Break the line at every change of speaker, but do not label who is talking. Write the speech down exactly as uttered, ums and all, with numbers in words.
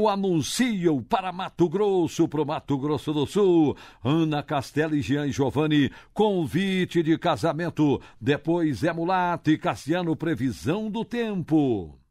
Eu anuncio para Mato Grosso, pro Mato Grosso do Sul, Ana Castela e Jean Giovanni, convite de casamento. Depois é Mulato e Cassiano, previsão do tempo.